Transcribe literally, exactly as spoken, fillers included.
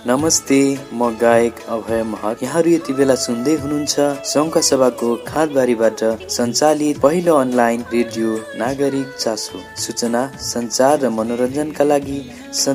नमस्ते, म गायक अभय महत। यहाँहरू यति बेला सुन्दै हुनुहुन्छ संघ सभाको खालबारीबाट सञ्चालित पहिलो अनलाइन रेडियो नागरिक चासो। सूचना, सञ्चार र मनोरञ्जनका लागि